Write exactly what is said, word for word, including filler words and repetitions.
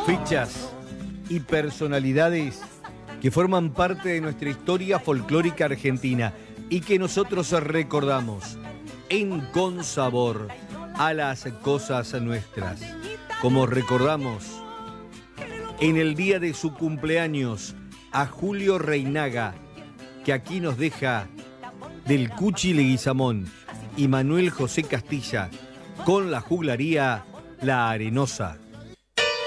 Fechas y personalidades que forman parte de nuestra historia folclórica argentina y que nosotros recordamos en Con Sabor a las cosas nuestras. Como recordamos en el día de su cumpleaños a Julio Reinaga, que aquí nos deja del Cuchi Leguizamón, y Manuel José Castilla con la juglaría La Arenosa.